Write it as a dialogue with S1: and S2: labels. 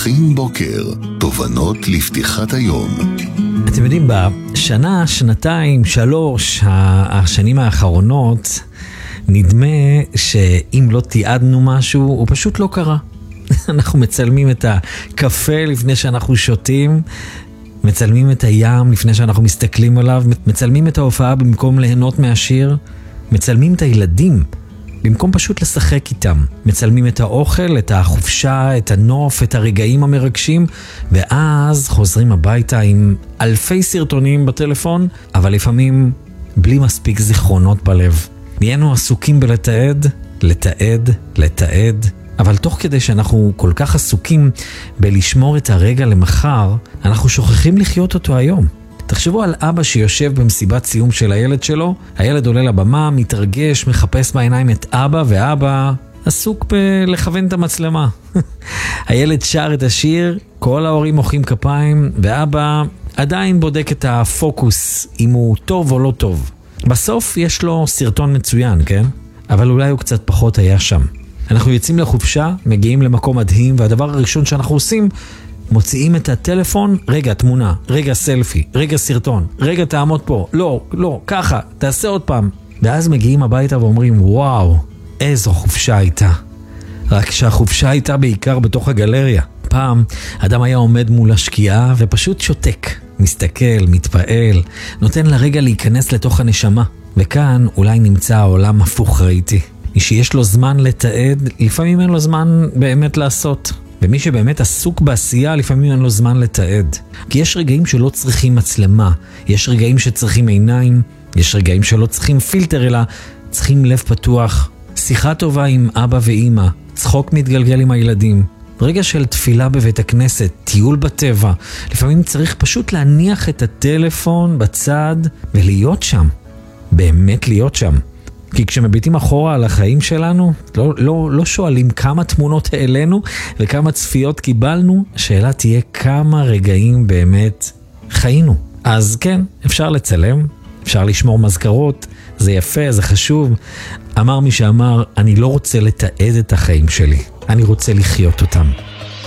S1: מכין בוקר, תובנות לפתיחת היום.
S2: אתם יודעים, בשנה, שנתיים, 3, השנים האחרונות, נדמה שאם לא תיעדנו משהו, הוא פשוט לא קרה. אנחנו מצלמים את הקפה לפני שאנחנו שותים, מצלמים את הים לפני שאנחנו מסתכלים עליו, מצלמים את ההופעה במקום ליהנות מהשיר, מצלמים את הילדים במקום פשוט לשחק איתם, מצלמים את האוכל, את החופשה, את הנוף, את הרגעים המרגשים, ואז חוזרים הביתה עם אלפי סרטונים בטלפון, אבל לפעמים בלי מספיק זיכרונות בלב. נהיינו עסוקים בלתעד, לתעד, אבל תוך כדי שאנחנו כל כך עסוקים בלשמור את הרגע למחר, אנחנו שוכחים לחיות אותו היום. תחשבו על אבא שיושב במסיבת סיום של הילד שלו, הילד עולה לבמה, מתרגש, מחפש בעיניים את אבא, ואבא עסוק בלכוון את המצלמה. הילד שר את השיר, כל ההורים מוחאים כפיים, ואבא עדיין בודק את הפוקוס, אם הוא טוב או לא טוב. בסוף יש לו סרטון מצוין, כן? אבל אולי הוא קצת פחות היה שם. אנחנו יוצאים לחופשה, מגיעים למקום מדהים, והדבר הראשון שאנחנו עושים, מוציאים את הטלפון, רגע תמונה, רגע סלפי, רגע סרטון, רגע תעמוד פה, לא, ככה, תעשה עוד פעם. ואז מגיעים הביתה ואומרים, וואו, איזו חופשה הייתה. רק שהחופשה הייתה בעיקר בתוך הגלריה. פעם אדם היה עומד מול השקיעה ופשוט שותק, מסתכל, מתפעל, נותן לרגע להיכנס לתוך הנשמה. וכאן אולי נמצא העולם הפוך, ראיתי. מי שיש לו זמן לתעד, לפעמים אין לו זמן באמת לעשות. ומי שבאמת עסוק בעשייה, לפעמים אין לו זמן לתעד. כי יש רגעים שלא צריכים מצלמה, יש רגעים שצריכים עיניים, יש רגעים שלא צריכים פילטר, אלא צריכים לב פתוח, שיחה טובה עם אבא ואמא, צחוק מתגלגל עם הילדים, רגע של תפילה בבית הכנסת, טיול בטבע. לפעמים צריך פשוט להניח את הטלפון בצד ולהיות שם, באמת להיות שם. כי כשמביטים אחורה על החיים שלנו, לא שואלים כמה תמונות העלינו וכמה צפיות קיבלנו, השאלה תהיה כמה רגעים באמת חיינו. אז כן, אפשר לצלם, אפשר לשמור מזכרות, זה יפה, זה חשוב. אמר מי שאמר, אני לא רוצה לתעד את החיים שלי, אני רוצה לחיות אותם.